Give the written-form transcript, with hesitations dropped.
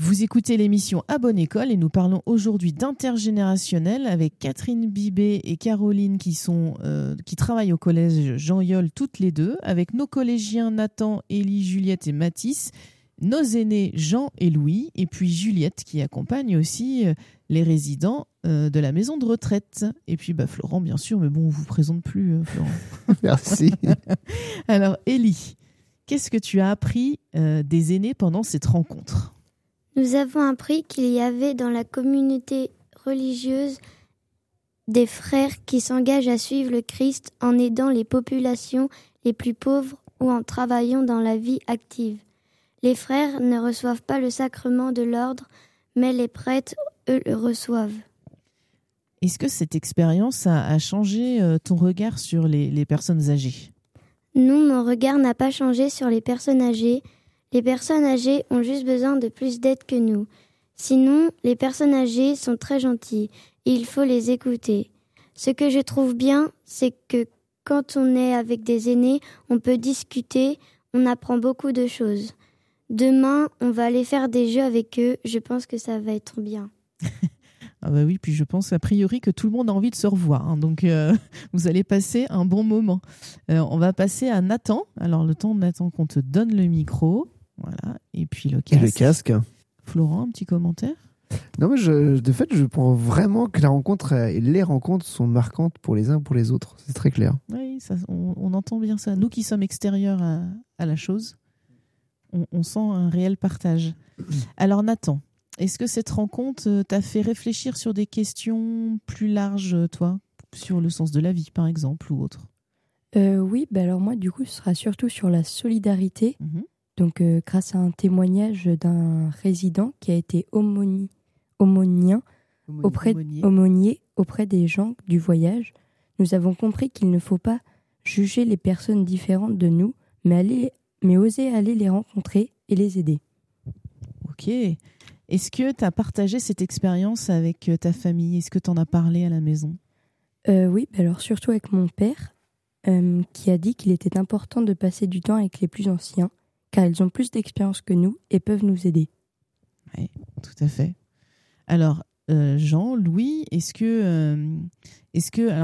Vous écoutez l'émission À Bonne École et nous parlons aujourd'hui d'intergénérationnel avec Catherine Bibet et Caroline qui travaillent au collège Jean Yol toutes les deux, avec nos collégiens Nathan, Élie, Juliette et Mathis, nos aînés Jean et Louis, et puis Juliette qui accompagne aussi les résidents de la maison de retraite. Et puis Florent, bien sûr, mais bon, on ne vous présente plus, Florent. Merci. Alors, Élie, qu'est-ce que tu as appris des aînés pendant cette rencontre ? Nous avons appris qu'il y avait dans la communauté religieuse des frères qui s'engagent à suivre le Christ en aidant les populations les plus pauvres ou en travaillant dans la vie active. Les frères ne reçoivent pas le sacrement de l'ordre, mais les prêtres, eux, le reçoivent. Est-ce que cette expérience a changé ton regard sur les personnes âgées ? Non, mon regard n'a pas changé sur les personnes âgées. Les personnes âgées ont juste besoin de plus d'aide que nous. Sinon, les personnes âgées sont très gentilles et il faut les écouter. Ce que je trouve bien, c'est que quand on est avec des aînés, on peut discuter, on apprend beaucoup de choses. Demain, on va aller faire des jeux avec eux. Je pense que ça va être bien. Ah bah oui, puis je pense a priori que tout le monde a envie de se revoir. Hein, donc, vous allez passer un bon moment. On va passer à Nathan. Alors, le temps, Nathan, qu'on te donne le micro. Voilà. Et puis le casque. Et le casque. Florent, un petit commentaire ? Non, mais je pense vraiment que la rencontre et les rencontres sont marquantes pour les uns et pour les autres. C'est très clair. Oui, ça, on entend bien ça. Nous qui sommes extérieurs à la chose, on sent un réel partage. Alors Nathan, est-ce que cette rencontre t'a fait réfléchir sur des questions plus larges, toi, sur le sens de la vie, par exemple, ou autre ? Oui, alors moi, du coup, ce sera surtout sur la solidarité. Donc, grâce à un témoignage d'un résident qui a été aumônier auprès des gens du voyage, nous avons compris qu'il ne faut pas juger les personnes différentes de nous, mais oser aller les rencontrer et les aider. Ok. Est-ce que tu as partagé cette expérience avec ta famille ? Est-ce que tu en as parlé à la maison ? Oui, alors surtout avec mon père, qui a dit qu'il était important de passer du temps avec les plus anciens, car ils ont plus d'expérience que nous et peuvent nous aider. Oui, tout à fait. Alors, Jean, Louis, est-ce que